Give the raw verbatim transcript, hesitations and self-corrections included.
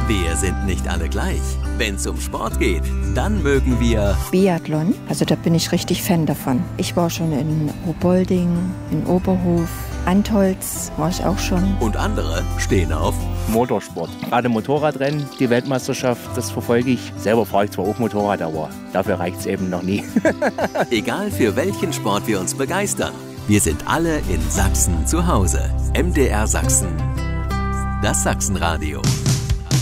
Wir sind nicht alle gleich. Wenn's um Sport geht, dann mögen wir Biathlon. Also da bin ich richtig Fan davon. Ich war schon in Obolding, in Oberhof, Antholz war ich auch schon. Und andere stehen auf Motorsport. Gerade Motorradrennen, die Weltmeisterschaft, das verfolge ich. Selber fahre ich zwar auch Motorrad, aber dafür reicht es eben noch nie. Egal für welchen Sport wir uns begeistern, wir sind alle in Sachsen zu Hause. M D R Sachsen. Das Sachsenradio.